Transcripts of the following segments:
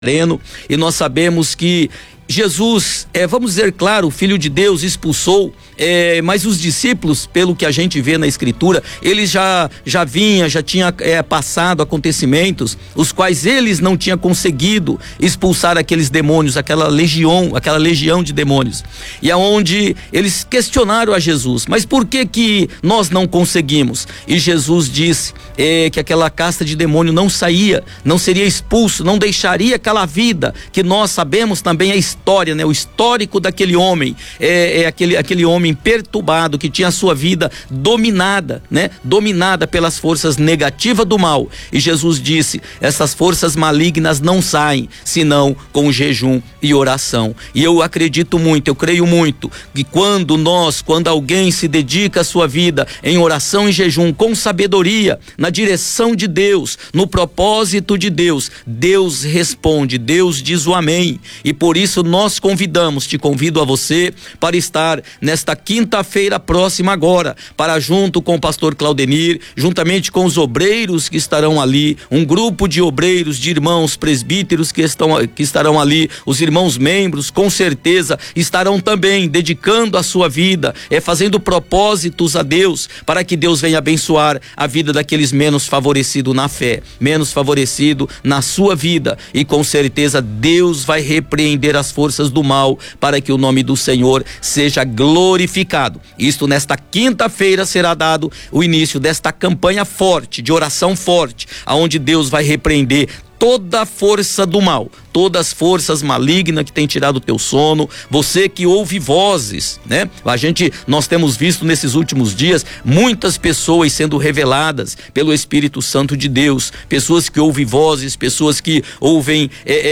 E nós sabemos que Jesus, vamos dizer claro, o Filho de Deus expulsou, mas os discípulos, pelo que a gente vê na Escritura, eles já tinha passado acontecimentos, os quais eles não tinham conseguido expulsar aqueles demônios, aquela legião de demônios. E aonde eles questionaram a Jesus, mas por que nós não conseguimos? E Jesus disse que aquela casta de demônio não saía, não seria expulso, não deixaria aquela vida que nós sabemos também a história, né? O histórico daquele homem, aquele homem perturbado que tinha a sua vida dominada, né? Dominada pelas forças negativas do mal. E Jesus disse: essas forças malignas não saem senão com jejum e oração. E eu acredito muito, eu creio muito que quando alguém se dedica a sua vida em oração e jejum com sabedoria, na direção de Deus, no propósito de Deus, Deus responde, Deus diz o amém. E por isso nós te convido a você para estar nesta quinta-feira próxima agora, para junto com o pastor Claudenir, juntamente com os obreiros que estarão ali, um grupo de obreiros, de irmãos presbíteros que estarão ali, os irmãos membros, com certeza estarão também dedicando a sua vida, fazendo propósitos a Deus, para que Deus venha abençoar a vida daqueles menos favorecidos na fé, menos favorecido na sua vida, e com certeza Deus vai repreender as forças do mal, para que o nome do Senhor seja glorificado. Isto nesta quinta-feira será dado o início desta campanha forte, de oração forte, aonde Deus vai repreender toda a força do mal, todas as forças malignas que tem tirado o teu sono. Você que ouve vozes, né? Nós temos visto nesses últimos dias muitas pessoas sendo reveladas pelo Espírito Santo de Deus, pessoas que ouvem vozes, pessoas que ouvem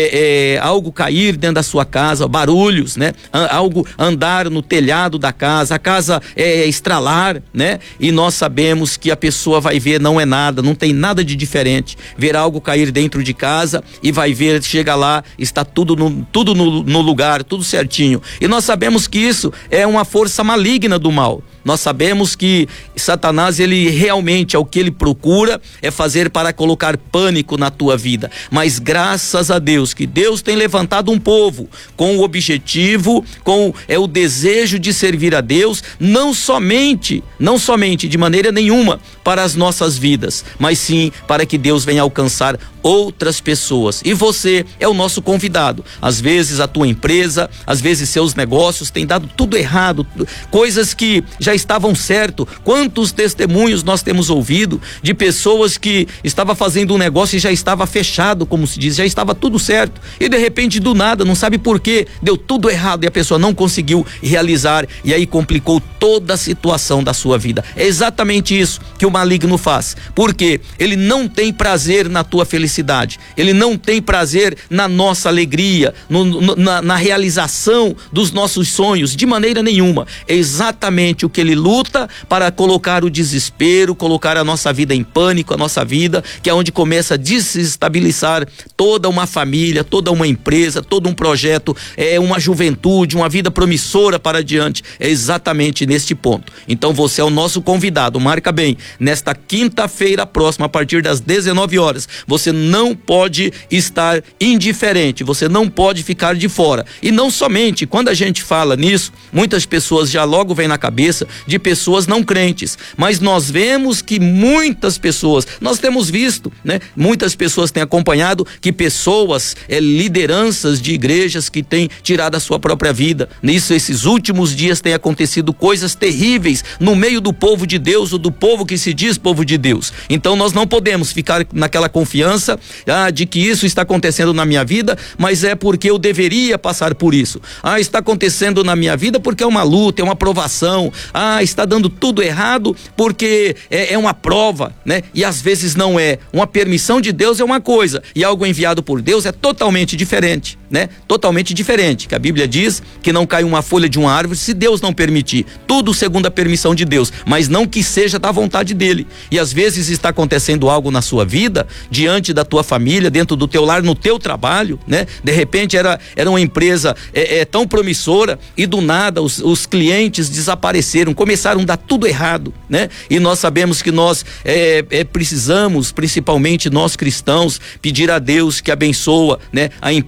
algo cair dentro da sua casa, barulhos, né? Algo andar no telhado da casa, a casa estralar, né? E nós sabemos que a pessoa vai ver, não é nada, não tem nada de diferente, ver algo cair dentro de casa e vai ver, chega lá, está tudo no lugar, tudo certinho. E nós sabemos que isso é uma força maligna do mal. Nós sabemos que Satanás, ele realmente, o que ele procura é fazer para colocar pânico na tua vida. Mas graças a Deus, que Deus tem levantado um povo com o objetivo, com o desejo de servir a Deus, não somente de maneira nenhuma para as nossas vidas, mas sim para que Deus venha alcançar outras pessoas. E você é o nosso convidado. Às vezes a tua empresa, às vezes seus negócios têm dado tudo errado, coisas que já estavam certo. Quantos testemunhos nós temos ouvido de pessoas que estava fazendo um negócio e já estava fechado, como se diz, já estava tudo certo, e de repente do nada, não sabe por quê, deu tudo errado e a pessoa não conseguiu realizar, e aí complicou toda a situação da sua vida. É exatamente isso que o maligno faz, porque ele não tem prazer na tua felicidade, ele não tem prazer na nossa alegria, na realização dos nossos sonhos, de maneira nenhuma. É exatamente o que ele luta para colocar o desespero, colocar a nossa vida em pânico, a nossa vida, que é onde começa a desestabilizar toda uma família, toda uma empresa, todo um projeto, uma juventude, uma vida promissora para diante. É exatamente neste ponto. Então você é o nosso convidado, marca bem, nesta quinta-feira próxima, a partir das 19 horas, você não pode estar indiferente, você não pode ficar de fora. E não somente, quando a gente fala nisso, muitas pessoas já logo vem na cabeça de pessoas não crentes, mas nós vemos que muitas pessoas, nós temos visto, né? Muitas pessoas têm acompanhado que pessoas, lideranças de igrejas que têm tirado a sua própria vida. Nisso, esses últimos dias tem acontecido coisas terríveis no meio do povo de Deus, ou do povo que se diz povo de Deus. Então nós não podemos ficar naquela confiança de que isso está acontecendo na minha vida, mas é porque eu deveria passar por isso. Está acontecendo na minha vida porque é uma luta, é uma provação. Está dando tudo errado porque é uma prova, né? E às vezes não é. Uma permissão de Deus é uma coisa, e algo enviado por Deus é totalmente diferente, né? Totalmente diferente, que a Bíblia diz que não cai uma folha de uma árvore se Deus não permitir, tudo segundo a permissão de Deus, mas não que seja da vontade dele. E às vezes está acontecendo algo na sua vida, diante da tua família, dentro do teu lar, no teu trabalho, né? De repente era uma empresa tão promissora, e do nada os clientes desapareceram, empreenderam, começaram a dar tudo errado, né? E nós sabemos que nós precisamos, principalmente nós cristãos, pedir a Deus que abençoa, né, a